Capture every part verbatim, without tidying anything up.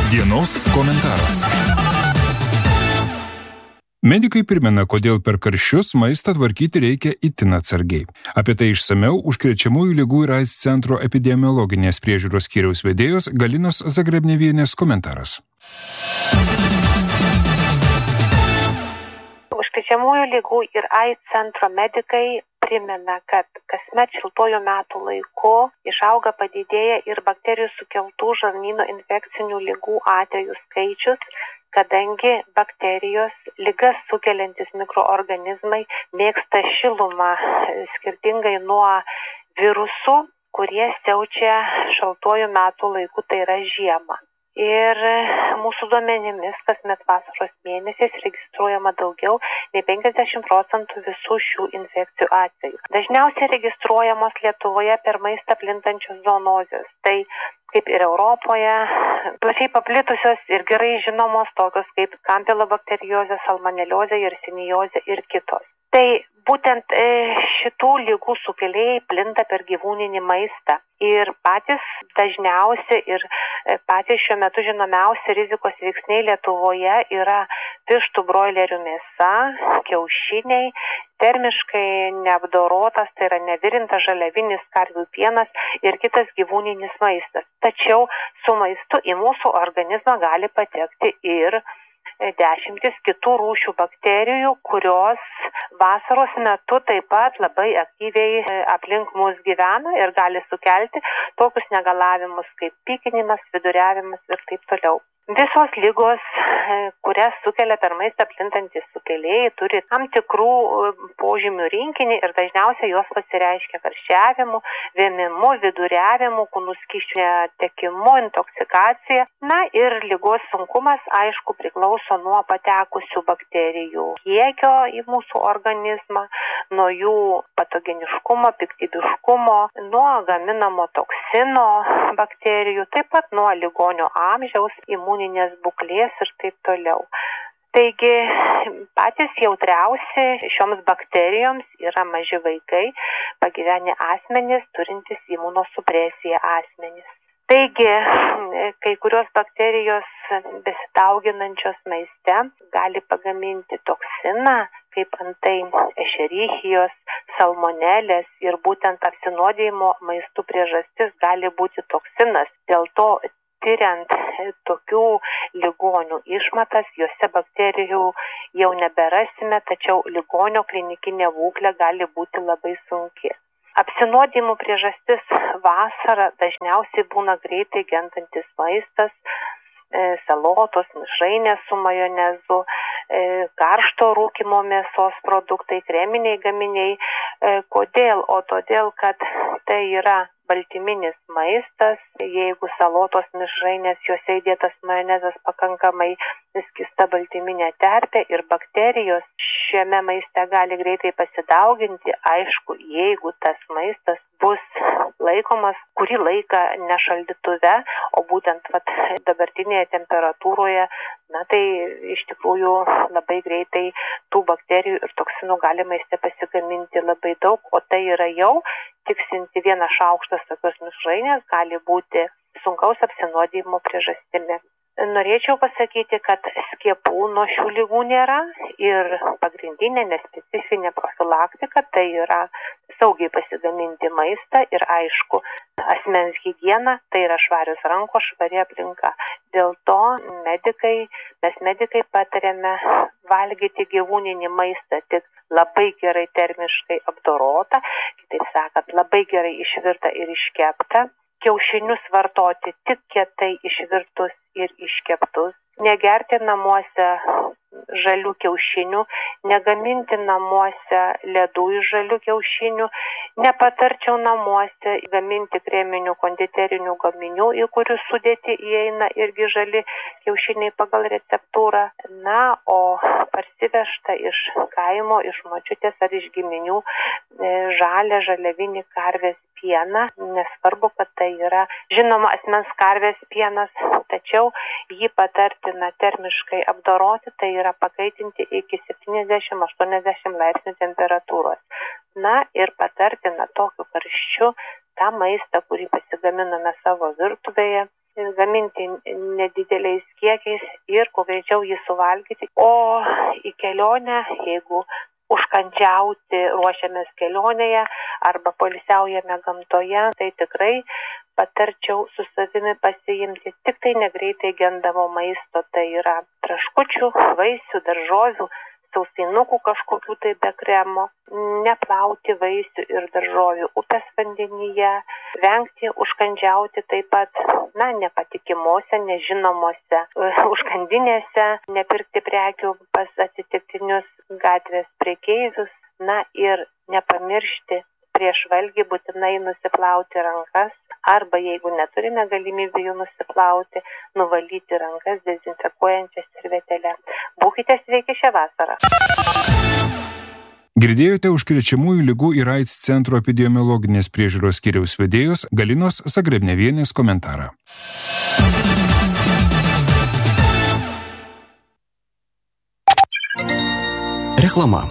Dienos komentaras. Medikai primena, kodėl per karščius maistą tvarkyti reikia itin atsargiai. Apie tai išsamiau Užkrečiamųjų ligų ir AIDS centro epidemiologinės priežiūros skyriaus vedėjos Galinos Zagrebnevienės komentaras. Užkrečiamųjų ligų ir AIDS centro medikai primena, kad kasmet šiltuoju metų laiku išauga padidėja ir bakterijų sukeltų žarnyno infekcinių ligų atvejų skaičius, kadangi bakterijos, ligas sukeliantis mikroorganizmai mėgsta šilumą skirtingai nuo virusų, kurie siaučia šaltuoju metų laiku, tai yra žiemą. Ir mūsų duomenimis kasmet vasaros mėnesiais registruojama daugiau nei penkiasdešimt procentų visų šių infekcijų atvejų. Dažniausiai registruojamos Lietuvoje per maistą plintančios zoonozės. Tai kaip ir Europoje, plačiai paplitusios ir gerai žinomos tokios kaip kampilobakteriozė, salmoneliozė, jersiniozė ir kitos. Tai būtent šitų ligų sukėlėjai plinta per gyvūninį maistą ir patys dažniausi ir patys šiuo metu žinomiausi rizikos veiksniai Lietuvoje yra vištų broilerių mėsa, kiaušiniai, termiškai neapdorotas, tai yra nevirintas žaliavinis karvių pienas ir kitas gyvūninis maistas. Tačiau su maistu į mūsų organizmą gali patekti ir dešimtis kitų rūšių bakterijų, kurios vasaros metu taip pat labai aktyviai aplink mus gyvena ir gali sukelti tokius negalavimus kaip pykinimas, viduriavimas ir taip toliau. Visos ligos, kurias sukelia per maistą plintantys sukėlėjai, turi tam tikrų požymių rinkinį ir dažniausiai jos pasireiškia karščiavimu, vėmimu, viduriavimu, kūnų skysčių netekimu, intoksikacija. Na ir ligos sunkumas, aišku, priklauso nuo patekusių bakterijų kiekio į mūsų organizmą, nuo jų patogeniškumo, piktybiškumo, nuo gaminamo toksino bakterijų, taip pat nuo ligonio amžiaus, imuninės būklės ir taip toliau. Taigi patys jautriausi šioms bakterijoms yra maži vaikai, pagyvenę asmenys, turintys imunosupresiją asmenys. Taigi, kai kurios bakterijos besidauginančios maiste gali pagaminti toksiną, kaip antai ešerichijos, salmonelės ir būtent apsinuodijimo maistų priežastis gali būti toksinas. Dėl to tyriant tokių ligonių išmatas, juose bakterijų jau neberasime, tačiau ligonio klinikinė būklė gali būti labai sunki. Apsinuodijimų priežastis vasarą dažniausiai būna greitai gendantis maistas, salotos, mišrainės su majonezu, karšto rūkymo mėsos produktai, kreminiai gaminiai. Kodėl? O todėl, kad tai yra baltyminis maistas, jeigu salotos mišrainės, juose įdėtas majonezas pakankamai skista baltyminė terpė ir bakterijos šiame maiste gali greitai pasidauginti, aišku, jeigu tas maistas bus laikomas kurį laiką ne šaldytuve, o būtent vat, dabartinėje temperatūroje, na tai iš tikrųjų labai greitai tų bakterijų ir toksinų gali maiste pasigaminti labai daug, o tai yra jau tiksinti vienas šaukštas tokios mišrainės gali būti sunkaus apsinuodijimo priežastimi. Norėčiau pasakyti, kad skiepų nuo šių ligų nėra ir pagrindinė nespecifinė profilaktika tai yra saugiai pasigaminti maistą ir aišku, asmens higiena, tai yra švarios rankos, švari aplinka. Dėl to medikai, mes medikai patariame valgyti gyvūninį maistą tik labai gerai termiškai apdorotą, kitaip sakant, labai gerai išvirtą ir iškeptą. Kiaušinius vartoti tik kietai išvirtus ir iškeptus, negerti namuose žalių kiaušinių, negaminti namuose ledų iš žalių kiaušinių, nepatarčiau namuose gaminti kreminių konditerinių gaminių, į kurių sudėtį įeina irgi žali kiaušiniai pagal receptūrą. Na, o parsivežta iš kaimo, iš močiutės ar iš giminių žalią žaliavinį karvės pieną, nesvarbu, kad tai yra žinoma asmens karvės pienas, tačiau jį patartina termiškai apdoroti, tai yra pakaitinti iki septyniasdešimt aštuoniasdešimt laipsnių temperatūros. Na ir patartina tokiu karščiu tą maistą, kurį pasigaminame savo virtuvėje, gaminti nedideliais kiekiais ir kuo greičiau jį suvalgyti. O į kelionę, jeigu užkandžiauti ruošiamės kelionėje arba poilsiaujame gamtoje, tai tikrai patarčiau su savimi pasiimti tik tai negreitai gendamo maisto, tai yra traškučių, vaisių, daržovių, sausainukų kažkokių tai be kremo, neplauti vaisių ir daržovių upės vandenyje, vengti užkandžiauti taip pat, na, nepatikimuose, nežinomose užkandinėse, nepirkti prekių pas atsitiktinius gatvės prekeivius, na ir nepamiršti prieš valgį būtinai nusiplauti rankas, arba jeigu neturime galimybių jų nusiplauti, nuvalyti rankas dezinfekuojančią servetėlę. Būkite sveiki šią vasarą. Girdėjote užkrečiamųjų ligų ir AIDS centro epidemiologinės priežiūros skyriaus vedėjos Galinos Zagrebnevienės komentarą. Reklama.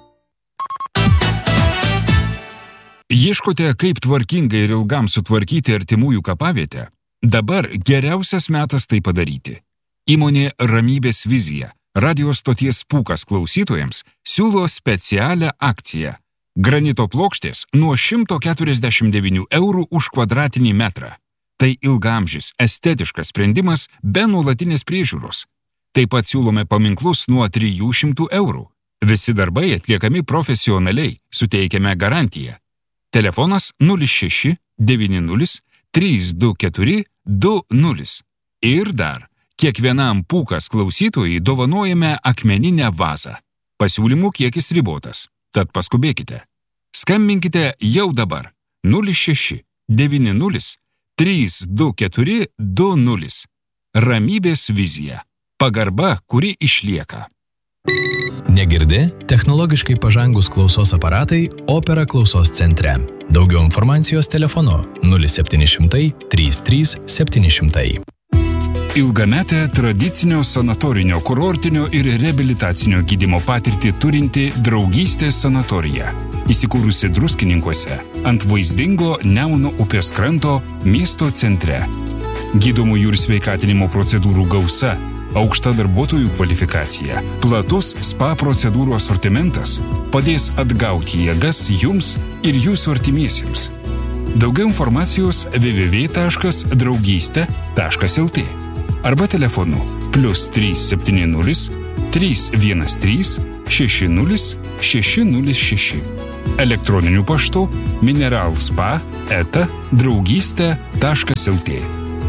Ieškote, kaip tvarkingai ir ilgam sutvarkyti artimųjų kapavietę? Dabar geriausias metas tai padaryti. Įmonė Ramybės vizija, radio stoties Pūkas klausytojams, siūlo specialią akciją. Granito plokštės nuo šimto keturiasdešimt devynių eurų už kvadratinį metrą. Tai ilgaamžis, estetiškas sprendimas be nuolatinės priežiūros. Taip pat siūlome paminklus nuo trijų šimtų eurų. Visi darbai atliekami profesionaliai, suteikiame garantiją. Telefonas nulis šeši devyni nulis trys du keturi du nulis. Ir dar, kiekvienam Pūkas klausytojui dovanojame akmeninę vazą. Pasiūlymų kiekis ribotas, tad paskubėkite. Skambinkite jau dabar nulis šeši devyni nulis trys du keturi du nulis. Ramybės vizija. Pagarba, kuri išlieka. Negirdi? Technologiškai pažangus klausos aparatai Opera klausos centre. Daugiau informacijos telefonu nulis septyni šimtai trys trys septyni šimtai. Ilgametę tradicinio sanatorinio, kurortinio ir reabilitacinio gydymo patirtį turinti Draugystės sanatorija. Įsikūrusi Druskininkuose, ant vaizdingo Nemuno upės kranto miesto centre. Gydomųjų ir sveikatinimo procedūrų gausa, aukšta darbuotojų kvalifikacija, platus spa procedūrų asortimentas padės atgauti jėgas jums ir jūsų artimiesiems. Daugiau informacijos w w w taškas draugystė taškas l t arba telefonu plius trys septyni nulis trys vienas trys šeši nulis šeši nulis šeši. Elektroniniu paštu mineralspa eta draugystė taškas l t.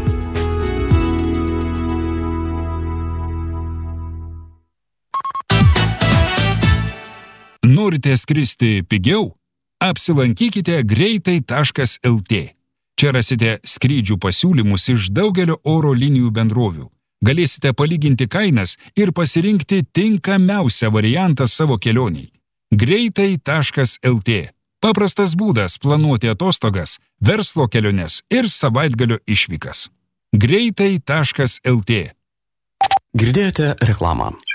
Norite skristi pigiau? Apsilankykite greitai taškas l t. Čia rasite skrydžių pasiūlymus iš daugelio oro linijų bendrovių. Galėsite palyginti kainas ir pasirinkti tinkamiausią variantą savo kelioniai. greitai taškas l t. Paprastas būdas planuoti atostogas, verslo keliones ir savaitgalio išvykas. greitai taškas l t. Girdėjote reklamą.